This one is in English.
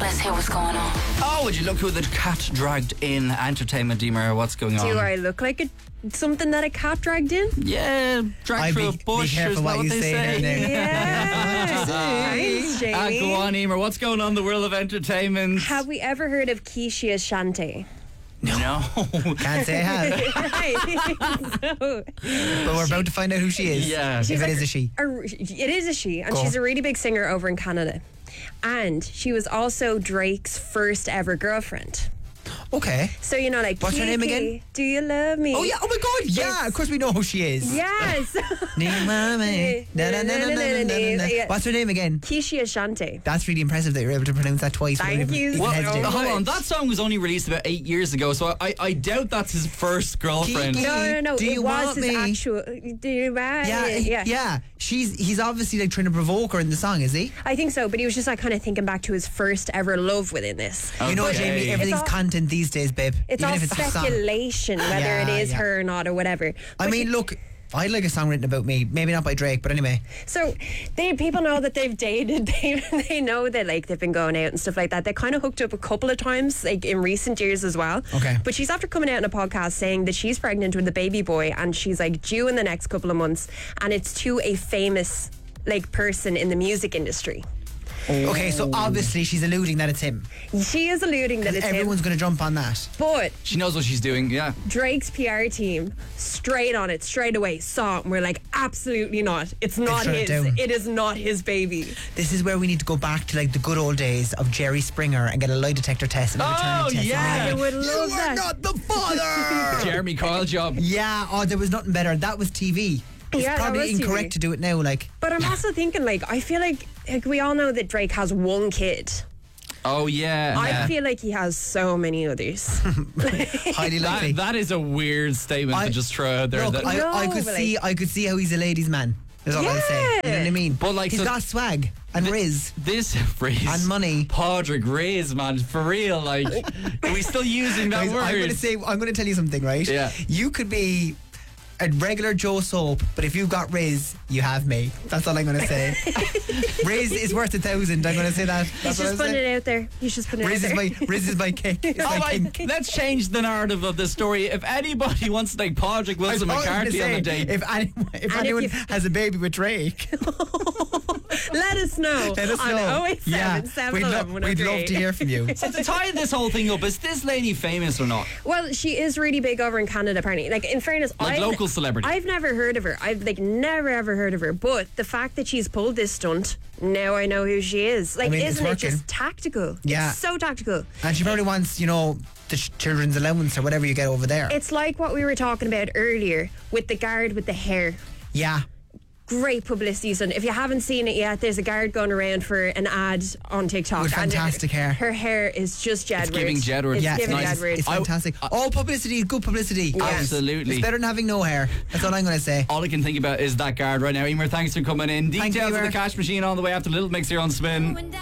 Let's hear what's going on. Oh, would you look who the cat dragged in entertainment, Deemer? What's going on? Do I look like something that a cat dragged in? Yeah, dragged through a bush. Be careful is what what you they say. say. Yeah. Thanks, Jamie. Go on, Emer. What's going on in the world of entertainment? Have we ever heard of Keisha Shante? No. Can't say I have. Right. So, But we're about to find out who she is. Yeah. If it is a she. it is a she, and Go. she's a really big singer over in Canada. And she was also Drake's first ever girlfriend. Okay. So, you know, like, What's her name Kiki, again? Do you love me? Oh, yeah. Oh, my God. Yeah. Of course we know who she is. Yes. Need mommy. Na, na, na, na, na, na, na, na. Yeah. What's her name again? Keisha Shante. That's really impressive that you're able to pronounce that twice. Thank without you. even Well, hesitating. hold on. That song was only released about 8 years ago, so I doubt that's his first girlfriend. Kiki. No. Do It you was want his me? actual. Do you want me? Yeah. He's obviously like trying to provoke her in the song, is he? I think so, but he was just like kind of thinking back to his first ever love within this. You know, Okay. Jamie, everything's all- content these days, babe. It's Even all if it's a song. speculation whether it is Yeah. her or not or whatever. I But mean, look, I'd like a song written about me. Maybe not by Drake, but anyway. so people know that they've dated. They know that like they've been going out and stuff like that. They kind of hooked up a couple of times, like in recent years as well. Okay. But she's after coming out in a podcast saying that she's pregnant with a baby boy and she's like due in the next couple of months, and it's to a famous like person in the music industry. Okay, so obviously she's alluding that it's him. She is alluding that it's Everyone's him, going to jump on that. but She knows what she's doing, yeah. Drake's PR team straight on it, straight away saw it and we're like, absolutely not. It's not shut it his. down. It is not his baby. This is where we need to go back to like the good old days of Jerry Springer and get a lie detector test and a maternity test. yeah. I would You love are that. not the father! Jeremy Kyle job. Yeah, there was nothing better. That was TV. It's Yeah, that probably was incorrect TV. to do it now, like. But I'm also thinking, like, I feel like we all know that Drake has one kid. Oh, yeah. I feel like he has so many others. Highly likely. That is a weird statement to just throw out there. Look, that, I No, could but see, I could see how he's a ladies' man. That's all I'll say. You know what I mean? But, like, he's so- got swag and riz. this phrase And money. Padraig Riz, man, for real. Like, are we still using that Guys, word? I'm going to tell you something, right? Yeah. You could be a regular Joe Soap, but if you've got Riz, you have me. That's all I'm going to say. Riz is worth 1,000. I'm going to say that. He's That's what just I'm putting saying. it out there. He's just putting it Riz out is there. Riz is my kick. It's Oh, my like, kink. let's change the narrative of the story. If anybody wants to take Padraig Wilson I was gonna McCarthy on a say, date, if anyone you- has a baby with Drake, Let us know. let us on know. 087 we'd love to hear from you. so to tie this whole thing up, is this lady famous or not? Well, she is really big over in Canada, apparently. Like, in fairness, Like local celebrity? I've never heard of her. I've like never ever heard of her. But the fact that she's pulled this stunt, now I know who she is. Like, I mean, it's isn't it working. just tactical? Yeah. It's so tactical. And she probably wants, the children's allowance or whatever you get over there. It's like what we were talking about earlier with the guard with the hair. Yeah. Great publicity stunt. If you haven't seen it yet, there's a guard going around for an ad on TikTok. With and fantastic hair. Her hair is just Jedward. It's giving Jedward. It's Yeah, giving nice. Jedward. It's fantastic. All publicity is good publicity. Yeah. Absolutely. It's better than having no hair. That's all I'm going to say. All I can think about is that guard right now. Emer, thanks for coming in. Thank you, Details of the Emer. cash machine on the way after Little Mix here on Spin.